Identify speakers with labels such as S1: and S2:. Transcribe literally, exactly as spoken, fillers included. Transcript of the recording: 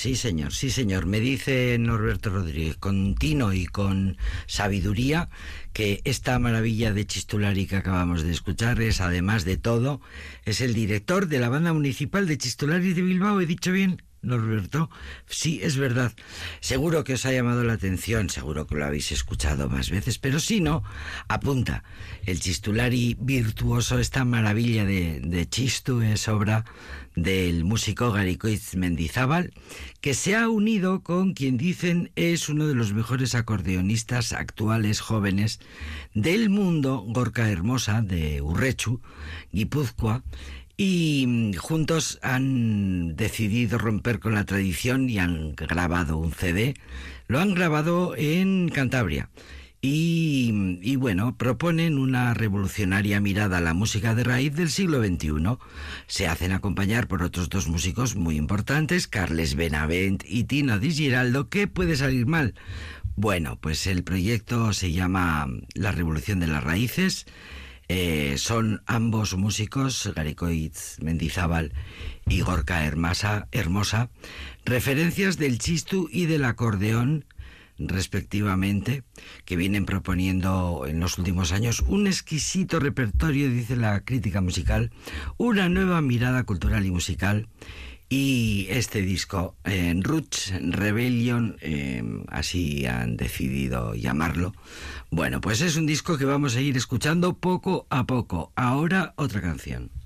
S1: Sí, señor, sí, señor. Me dice Norberto Rodríguez, con tino y con sabiduría, que esta maravilla de Chistulari que acabamos de escuchar es, además de todo, es el director de la Banda Municipal de Chistulari de Bilbao. ¿He dicho bien, Norberto? Sí, es verdad. Seguro que os ha llamado la atención, seguro que lo habéis escuchado más veces, pero si no, apunta. El Chistulari virtuoso, esta maravilla de, de Chistu, es obra del músico Garicoitz Mendizábal, que se ha unido con quien dicen es uno de los mejores acordeonistas actuales jóvenes del mundo, Gorka Hermosa, de Urrechu, Guipúzcoa, y juntos han decidido romper con la tradición y han grabado un C D. Lo han grabado en Cantabria. Y, y bueno, proponen una revolucionaria mirada a la música de raíz del siglo veintiuno. Se hacen acompañar por otros dos músicos muy importantes, Carles Benavent y Tino Di Giraldo. ¿Qué puede salir mal? Bueno, pues el proyecto se llama La Revolución de las Raíces. Eh, son ambos músicos, Garicoitz Mendizábal y Gorka Hermosa, Hermosa, referencias del chistu y del acordeón, respectivamente, que vienen proponiendo en los últimos años un exquisito repertorio, dice la crítica musical, una nueva mirada cultural y musical. Y este disco, eh, Roots Rebellion, eh, así han decidido llamarlo. Bueno, pues es un disco que vamos a ir escuchando poco a poco. Ahora otra canción.